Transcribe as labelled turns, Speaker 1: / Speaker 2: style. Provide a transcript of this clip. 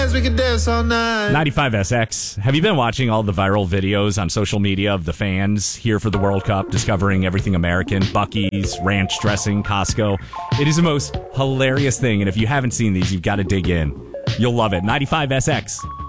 Speaker 1: dance, we can dance all night.
Speaker 2: 95SX. Have you been watching all the viral videos on social media of the fans here for the World Cup, discovering everything American? Buc-ee's, ranch dressing, Costco. It is the most hilarious thing, and if you haven't seen these, you've got to dig in. You'll love it. 95SX.